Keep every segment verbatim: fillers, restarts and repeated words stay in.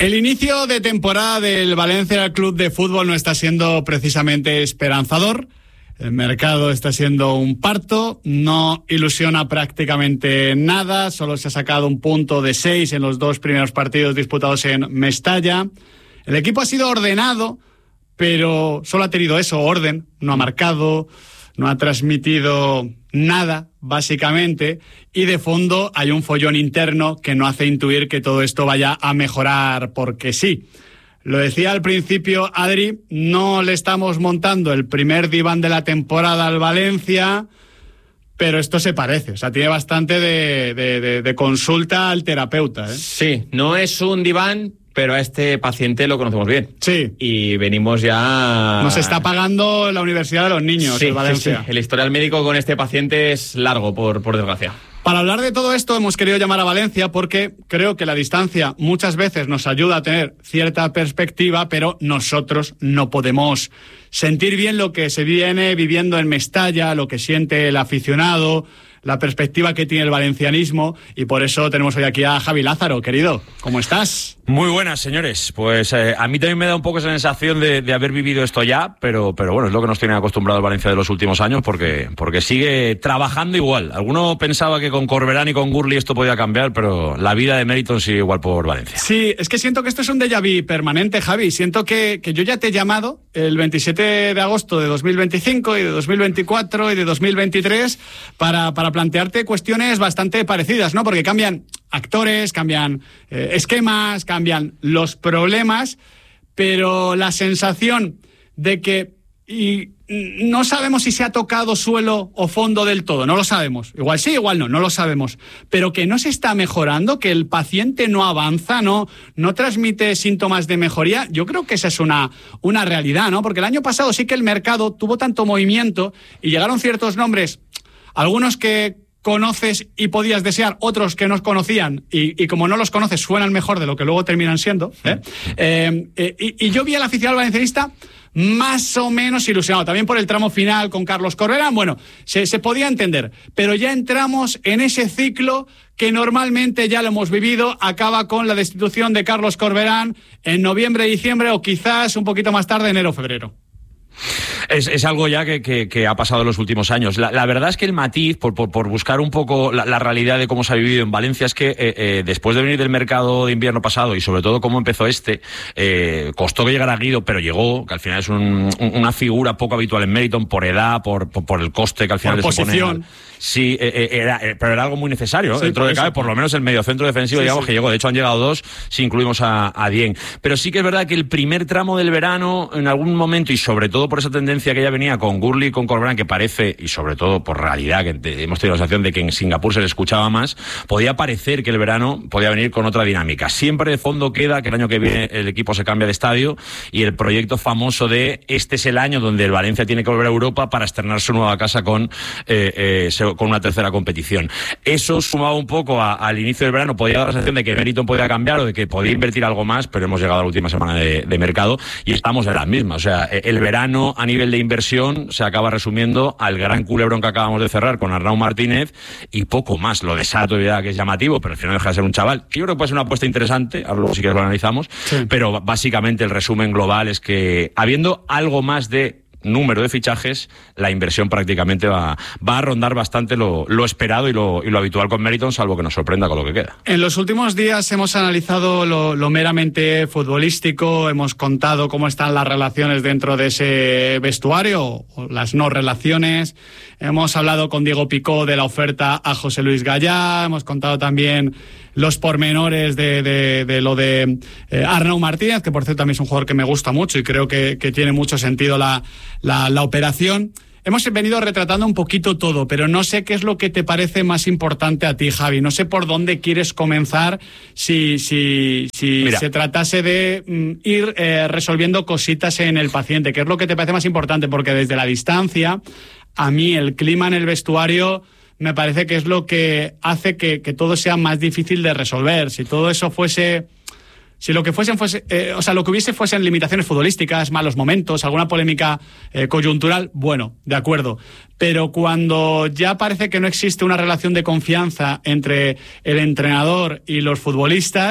El inicio de temporada del Valencia Club de Fútbol no está siendo precisamente esperanzador. El mercado está siendo un parto, no ilusiona prácticamente nada, solo se ha sacado un punto de seis en los dos primeros partidos disputados en Mestalla. El equipo ha sido ordenado, pero solo ha tenido eso, orden, no ha marcado, no ha transmitido nada, básicamente, y de fondo hay un follón interno que no hace intuir que todo esto vaya a mejorar porque sí. Lo decía al principio Adri, no le estamos montando el primer diván de la temporada al Valencia, pero esto se parece, o sea, tiene bastante de, de, de, de consulta al terapeuta, ¿eh? Sí, no es un diván, pero a este paciente lo conocemos bien. Sí. Y venimos ya... Nos está pagando la Universidad de los Niños, sí, el Valencia. Sí, sí. El historial médico con este paciente es largo, por, por desgracia. Para hablar de todo esto hemos querido llamar a Valencia porque creo que la distancia muchas veces nos ayuda a tener cierta perspectiva, pero nosotros no podemos sentir bien lo que se viene viviendo en Mestalla, lo que siente el aficionado, la perspectiva que tiene el valencianismo, y por eso tenemos hoy aquí a Javi Lázaro. Querido, ¿cómo estás? Muy buenas, señores. Pues eh, a mí también me da un poco esa sensación de, de haber vivido esto ya, pero, pero bueno, es lo que nos tiene acostumbrado el Valencia de los últimos años, porque, porque sigue trabajando igual. Alguno pensaba que con Corberán y con Gurley esto podía cambiar, pero la vida de Meriton sigue igual por Valencia. Sí, es que siento que esto es un déjà vu permanente, Javi. Siento que, que yo ya te he llamado el veintisiete de agosto de dos mil veinticinco y de dos mil veinticuatro y de dos mil veintitrés para, para plantearte cuestiones bastante parecidas, ¿no? Porque cambian actores, cambian eh, esquemas, cambian los problemas, pero la sensación de que y no sabemos si se ha tocado suelo o fondo del todo, no lo sabemos. Igual sí, igual no, no lo sabemos. Pero que no se está mejorando, que el paciente no avanza, no, no transmite síntomas de mejoría, yo creo que esa es una, una realidad, ¿no? Porque el año pasado sí que el mercado tuvo tanto movimiento y llegaron ciertos nombres, algunos que conoces y podías desear, otros que no conocían y, y como no los conoces suenan mejor de lo que luego terminan siendo, ¿eh? Eh, eh, y, y yo vi al aficionado valencianista más o menos ilusionado, también por el tramo final con Carlos Corberán, bueno, se, se podía entender, pero ya entramos en ese ciclo que normalmente ya lo hemos vivido, acaba con la destitución de Carlos Corberán en noviembre, diciembre o quizás un poquito más tarde, enero, febrero. Es, es algo ya que, que, que ha pasado en los últimos años. La, la verdad es que el matiz, por, por, por buscar un poco la, la realidad de cómo se ha vivido en Valencia, es que eh, eh, después de venir del mercado de invierno pasado y sobre todo cómo empezó este, eh, costó que llegara Guido, pero llegó, que al final es un, un, una figura poco habitual en Meriton, por edad, por, por, por el coste que al final por le supone. Posición. Sí, eh, era, eh, pero era algo muy necesario, ¿no? Sí, dentro de cabe, por lo menos el mediocentro defensivo, sí, digamos, sí, que llegó. De hecho, han llegado dos, si incluimos a, a Dieng. Pero sí que es verdad que el primer tramo del verano, en algún momento, y sobre todo por esa tendencia que ya venía con Gurley y con Corberán, que parece, y sobre todo por realidad, que te, hemos tenido la sensación de que en Singapur se le escuchaba más, podía parecer que el verano podía venir con otra dinámica. Siempre de fondo queda que el año que viene el equipo se cambia de estadio y el proyecto famoso de este es el año donde el Valencia tiene que volver a Europa para estrenar su nueva casa con, eh, eh, con una tercera competición. Eso sumado un poco a, al inicio del verano podía dar la sensación de que Meriton podía cambiar o de que podía invertir algo más, pero hemos llegado a la última semana de, de mercado y estamos en las mismas. O sea, el verano a nivel de inversión se acaba resumiendo al gran culebrón que acabamos de cerrar con Arnau Martínez y poco más. Lo de Sato, que es llamativo, pero al final deja de ser un chaval. Yo creo que puede ser una apuesta interesante, ahora luego sí que lo analizamos, sí. Pero básicamente el resumen global es que habiendo algo más de número de fichajes, la inversión prácticamente va, va a rondar bastante lo, lo esperado y lo, y lo habitual con Meriton, salvo que nos sorprenda con lo que queda. En los últimos días hemos analizado lo, lo meramente futbolístico, hemos contado cómo están las relaciones dentro de ese vestuario, o las no relaciones, hemos hablado con Diego Picó de la oferta a José Luis Gallá, hemos contado también los pormenores de, de, de lo de eh, Arnau Martínez, que por cierto también es un jugador que me gusta mucho y creo que, que tiene mucho sentido la, la, la operación. Hemos venido retratando un poquito todo, pero no sé qué es lo que te parece más importante a ti, Javi. No sé por dónde quieres comenzar si, si, si se tratase de mm, ir eh, resolviendo cositas en el paciente. ¿Qué es lo que te parece más importante? Porque desde la distancia, a mí el clima en el vestuario me parece que es lo que hace que, que todo sea más difícil de resolver. Si todo eso fuese... Si lo que fuesen fuese, eh, o sea, lo que hubiese fuesen limitaciones futbolísticas, malos momentos, alguna polémica eh, coyuntural, bueno, de acuerdo. Pero cuando ya parece que no existe una relación de confianza entre el entrenador y los futbolistas,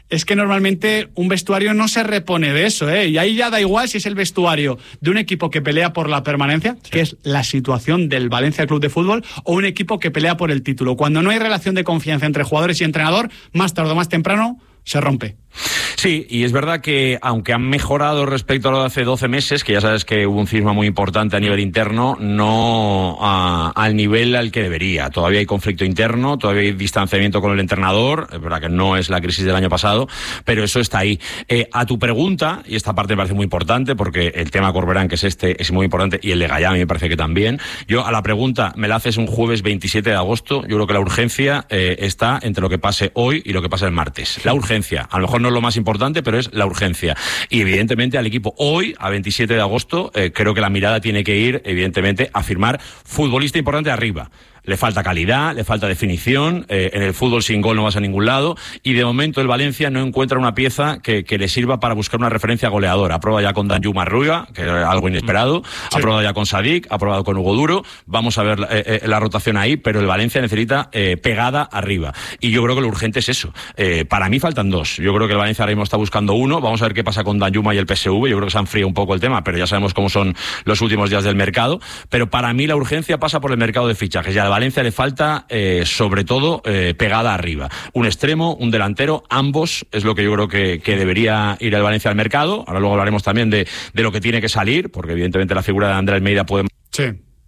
es que normalmente un vestuario no se repone de eso, ¿eh? Y ahí ya da igual si es el vestuario de un equipo que pelea por la permanencia, sí. que es la situación del Valencia Club de Fútbol, o un equipo que pelea por el título. Cuando no hay relación de confianza entre jugadores y entrenador, más tarde o más temprano se rompe. Sí, y es verdad que aunque han mejorado respecto a lo de hace doce meses, que ya sabes que hubo un cisma muy importante a nivel interno, no a, al nivel al que debería. Todavía hay conflicto interno, todavía hay distanciamiento con el entrenador, es verdad que no es la crisis del año pasado, pero eso está ahí. Eh, a tu pregunta, y esta parte me parece muy importante, porque el tema Corberán, que es este, es muy importante, y el de Gallá me parece que también. Yo a la pregunta, me la haces un jueves veintisiete de agosto, yo creo que la urgencia eh, está entre lo que pase hoy y lo que pase el martes. La urgencia, a lo mejor no es lo más importante, pero es la urgencia. Y evidentemente al equipo hoy, a veintisiete de agosto, eh, creo que la mirada tiene que ir, evidentemente, a firmar futbolista importante arriba. Le falta calidad, le falta definición, eh, en el fútbol sin gol no vas a ningún lado, y de momento el Valencia no encuentra una pieza que, que le sirva para buscar una referencia goleadora. Ha probado ya con Danjuma Rüa, que era algo inesperado, sí. ha probado ya con Sadik, ha probado con Hugo Duro, vamos a ver eh, eh, la rotación ahí, pero el Valencia necesita eh, pegada arriba, y yo creo que lo urgente es eso. Eh, para mí faltan dos, yo creo que el Valencia ahora mismo está buscando uno, vamos a ver qué pasa con Danjuma y el P S V, yo creo que se ha enfriado un poco el tema, pero ya sabemos cómo son los últimos días del mercado, pero para mí la urgencia pasa por el mercado de fichajes, ya al Valencia le falta eh, sobre todo eh, pegada arriba, un extremo, un delantero, ambos es lo que yo creo que, que debería ir el Valencia al mercado. Ahora luego hablaremos también de, de lo que tiene que salir, porque evidentemente la figura de André Almeida puede... Sí.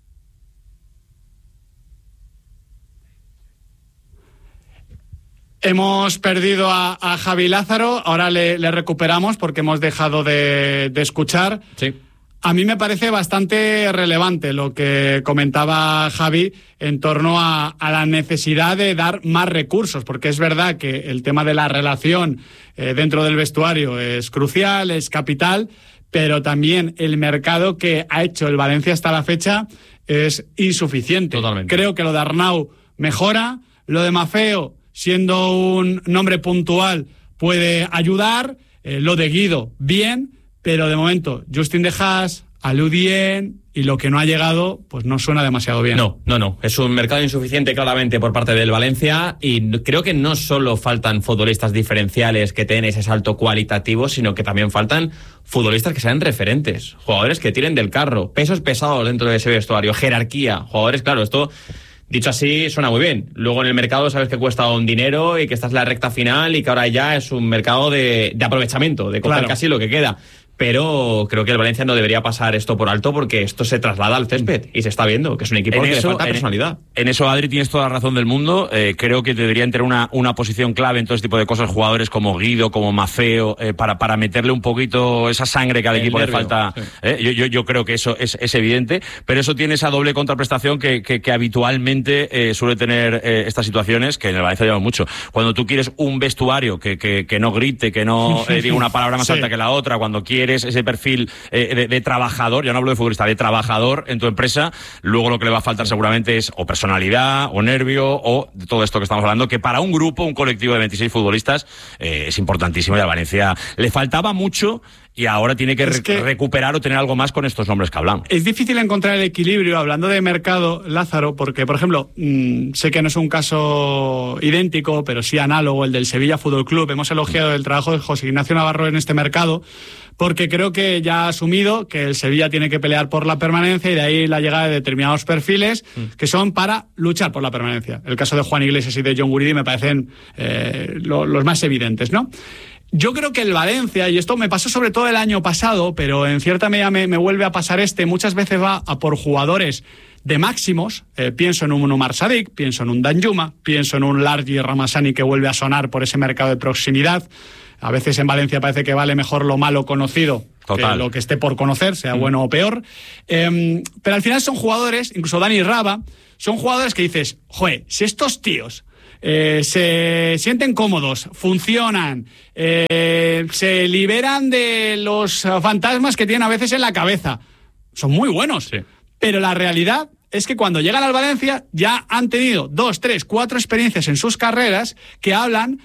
Hemos perdido a, a Javi Lázaro, ahora le, le recuperamos porque hemos dejado de, de escuchar. Sí. A mí me parece bastante relevante lo que comentaba Javi en torno a, a la necesidad de dar más recursos, porque es verdad que el tema de la relación eh, dentro del vestuario es crucial, es capital, pero también el mercado que ha hecho el Valencia hasta la fecha es insuficiente. Totalmente. Creo que lo de Arnau mejora, lo de Maffeo, siendo un nombre puntual, puede ayudar, eh, lo de Guido, bien, pero de momento, Justin De Haas, Alou Dieng, y lo que no ha llegado, pues no suena demasiado bien. No, no, no. Es un mercado insuficiente claramente por parte del Valencia, y creo que no solo faltan futbolistas diferenciales que tengan ese salto cualitativo, sino que también faltan futbolistas que sean referentes, jugadores que tiren del carro, pesos pesados dentro de ese vestuario, jerarquía, jugadores, claro, esto... Dicho así, suena muy bien. Luego en el mercado sabes que cuesta un dinero y que esta es la recta final y que ahora ya es un mercado de, de aprovechamiento, de coger claro. casi lo que queda. Pero creo que el Valencia no debería pasar esto por alto, porque esto se traslada al césped y se está viendo que es un equipo que le falta personalidad. En eso, Adri, tienes toda la razón del mundo. Eh, creo que deberían tener una, una posición clave en todo este tipo de cosas, jugadores como Guido, como Maffeo, eh, para, para meterle un poquito esa sangre que al el equipo nervio, le falta. Sí. Eh, yo, yo, yo creo que eso es, es evidente, pero eso tiene esa doble contraprestación que, que, que habitualmente eh, suele tener eh, estas situaciones, que en el Valencia lleva mucho. Cuando tú quieres un vestuario que, que, que no grite, que no eh, diga una palabra más sí. alta que la otra, cuando quieres ese perfil eh, de, de trabajador, ya no hablo de futbolista, de trabajador en tu empresa, luego lo que le va a faltar seguramente es o personalidad, o nervio, o de todo esto que estamos hablando, que para un grupo, un colectivo de veintiséis futbolistas eh, es importantísimo, y a Valencia le faltaba mucho y ahora tiene que, re- que recuperar o tener algo más con estos nombres que hablamos. Es difícil encontrar el equilibrio, hablando de mercado, Lázaro, porque, por ejemplo, mmm, sé que no es un caso idéntico, pero sí análogo, el del Sevilla Fútbol Club. Hemos elogiado el trabajo de José Ignacio Navarro en este mercado, porque creo que ya ha asumido que el Sevilla tiene que pelear por la permanencia, y de ahí la llegada de determinados perfiles mm. que son para luchar por la permanencia. El caso de Juan Iglesias y de John Guridi me parecen eh, lo, los más evidentes, ¿no? Yo creo que el Valencia, y esto me pasó sobre todo el año pasado, pero en cierta medida me, me vuelve a pasar este, muchas veces va a por jugadores de máximos. Eh, pienso en un Umar Sadik, pienso en un Danjuma, pienso en un Largi Ramasani que vuelve a sonar por ese mercado de proximidad. A veces en Valencia parece que vale mejor lo malo conocido Total. que lo que esté por conocer, sea mm. bueno o peor. Eh, pero al final son jugadores, incluso Dani Raba, son jugadores que dices, joder, si estos tíos Eh, se sienten cómodos, funcionan, eh, se liberan de los fantasmas que tienen a veces en la cabeza, son muy buenos, sí. Pero la realidad es que cuando llegan al Valencia ya han tenido dos, tres, cuatro experiencias en sus carreras que hablan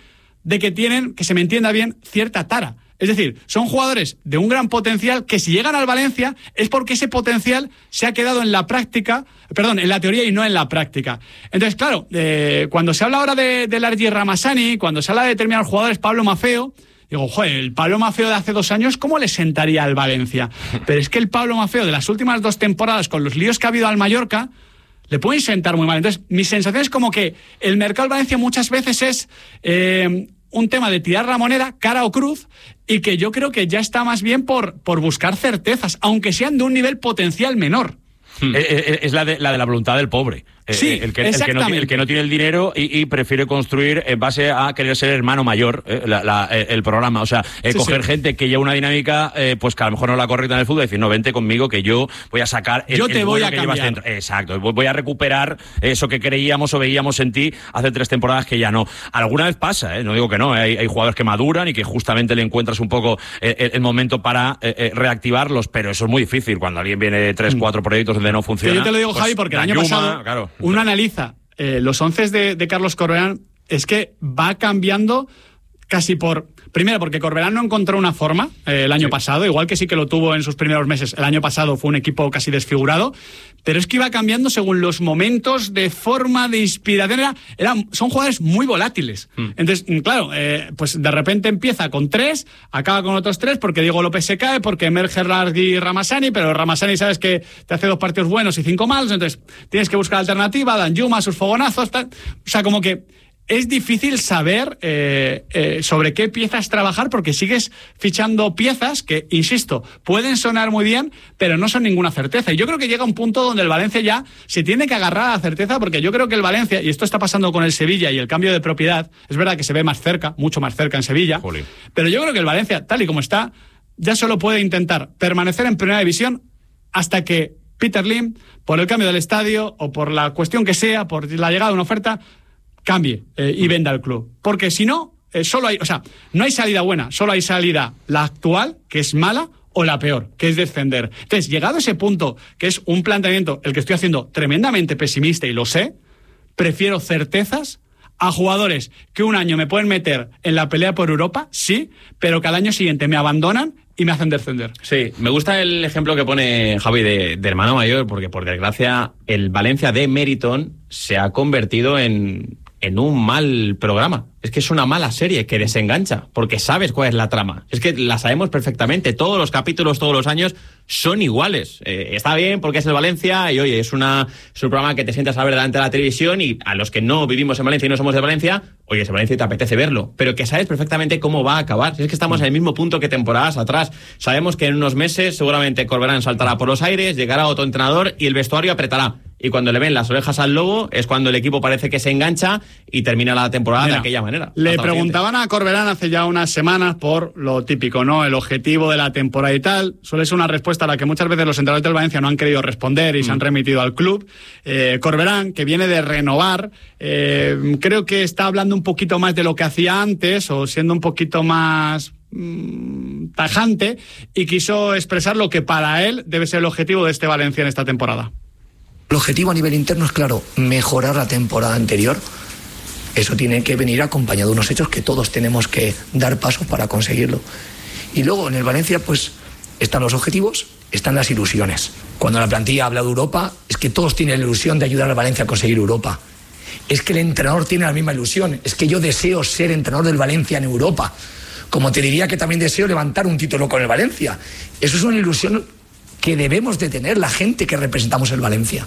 de que tienen, que se me entienda bien, cierta tara. Es decir, son jugadores de un gran potencial que si llegan al Valencia es porque ese potencial se ha quedado en la práctica, perdón, en la teoría y no en la práctica. Entonces, claro, eh, cuando se habla ahora de, de Largi Ramasani, cuando se habla de determinados jugadores, Pablo Maffeo, digo, joder, el Pablo Maffeo de hace dos años, ¿cómo le sentaría al Valencia? Pero es que el Pablo Maffeo de las últimas dos temporadas, con los líos que ha habido al Mallorca, le pueden sentar muy mal. Entonces, mi sensación es como que el mercado del Valencia muchas veces es Eh, un tema de tirar la moneda, cara o cruz, y que yo creo que ya está más bien por, por buscar certezas, aunque sean de un nivel potencial menor. Hmm. Es, es la, de, la de la voluntad del pobre. Sí, el, que, el, que no, el que no tiene el dinero y, y prefiere construir en base a querer ser hermano mayor eh, la, la, el programa. O sea, eh, sí, coger sí. gente que lleva una dinámica eh, pues que a lo mejor no la correcta en el fútbol y decir, no, vente conmigo que yo voy a sacar el, yo te el voy bueno a que cambiar. llevas dentro. Exacto, voy a recuperar eso que creíamos o veíamos en ti hace tres temporadas que ya no. Alguna vez pasa, ¿eh? No digo que no, hay, hay jugadores que maduran y que justamente le encuentras un poco el, el momento para eh, reactivarlos, pero eso es muy difícil cuando alguien viene de tres, cuatro proyectos donde no funciona. Que yo te lo digo, pues, Javi, porque el año Yuma, pasado claro. uno analiza Eh, los once de, de Carlos Corberán, es que va cambiando casi por... Primero, porque Corberán no encontró una forma eh, el año sí. pasado, igual que sí que lo tuvo en sus primeros meses. El año pasado fue un equipo casi desfigurado, pero es que iba cambiando según los momentos de forma, de inspiración. Era, era, son jugadores muy volátiles. Mm. Entonces, claro, eh, pues de repente empieza con tres, acaba con otros tres, porque Diego López se cae, porque emerge Largi Ramasani, pero Ramasani sabes que te hace dos partidos buenos y cinco malos, entonces tienes que buscar alternativa, Dan Yuma, sus fogonazos, tal. O sea, como que es difícil saber eh, eh, sobre qué piezas trabajar porque sigues fichando piezas que, insisto, pueden sonar muy bien, pero no son ninguna certeza. Y yo creo que llega un punto donde el Valencia ya se tiene que agarrar a la certeza, porque yo creo que el Valencia, y esto está pasando con el Sevilla y el cambio de propiedad, es verdad que se ve más cerca, mucho más cerca en Sevilla, Jolín. Pero yo creo que el Valencia, tal y como está, ya solo puede intentar permanecer en primera división hasta que Peter Lim, por el cambio del estadio o por la cuestión que sea, por la llegada de una oferta, cambie eh, y venda el club. Porque si no, eh, solo hay, o sea, no hay salida buena, solo hay salida la actual, que es mala, o la peor, que es descender. Entonces, llegado a ese punto, que es un planteamiento, el que estoy haciendo tremendamente pesimista y lo sé, prefiero certezas a jugadores que un año me pueden meter en la pelea por Europa, sí, pero que al año siguiente me abandonan y me hacen descender. Sí, me gusta el ejemplo que pone Javi de, de hermano mayor, porque por desgracia el Valencia de Meriton se ha convertido en... en un mal programa. Es que es una mala serie que desengancha, porque sabes cuál es la trama. Es que la sabemos perfectamente. Todos los capítulos, todos los años son iguales. Eh, está bien porque es el Valencia y, oye, es, una, es un programa que te sientas a ver delante de la televisión y a los que no vivimos en Valencia y no somos de Valencia, oye, es el Valencia y te apetece verlo. Pero que sabes perfectamente cómo va a acabar. Si es que estamos en el mismo punto que temporadas atrás. Sabemos que en unos meses seguramente Corberán saltará por los aires, llegará otro entrenador y el vestuario apretará. Y cuando le ven las orejas al lobo es cuando el equipo parece que se engancha y termina la temporada Mira, de aquella manera. Le preguntaban a Corberán hace ya unas semanas por lo típico, ¿no? El objetivo de la temporada y tal. Suele ser una respuesta a la que muchas veces los entrenadores del Valencia no han querido responder y mm. se han remitido al club. Eh, Corberán, que viene de renovar, eh, creo que está hablando un poquito más de lo que hacía antes o siendo un poquito más mmm, tajante y quiso expresar lo que para él debe ser el objetivo de este Valencia en esta temporada. El objetivo a nivel interno es, claro, mejorar la temporada anterior. Eso tiene que venir acompañado de unos hechos que todos tenemos que dar pasos para conseguirlo. Y luego en el Valencia pues están los objetivos, están las ilusiones. Cuando la plantilla habla de Europa, es que todos tienen la ilusión de ayudar al Valencia a conseguir Europa. Es que el entrenador tiene la misma ilusión. Es que yo deseo ser entrenador del Valencia en Europa. Como te diría que también deseo levantar un título con el Valencia. Eso es una ilusión que debemos de tener la gente que representamos el Valencia.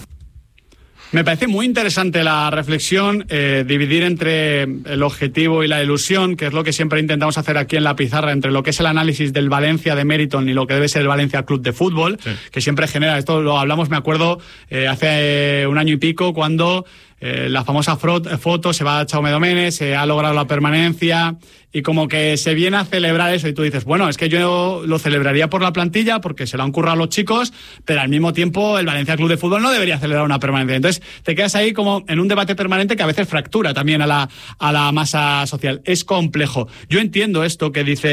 Me parece muy interesante la reflexión, eh, dividir entre el objetivo y la ilusión, que es lo que siempre intentamos hacer aquí en la pizarra, entre lo que es el análisis del Valencia de Meriton y lo que debe ser el Valencia Club de Fútbol, sí. que siempre genera, esto lo hablamos, me acuerdo, eh, hace un año y pico, cuando eh, la famosa foto, se va a Jaume Domenech, se ha logrado la permanencia y como que se viene a celebrar eso y tú dices, bueno, es que yo lo celebraría por la plantilla porque se lo han currado los chicos, pero al mismo tiempo el Valencia Club de Fútbol no debería celebrar una permanencia. Entonces te quedas ahí como en un debate permanente que a veces fractura también a la, a la masa social. Es complejo. Yo entiendo esto que dice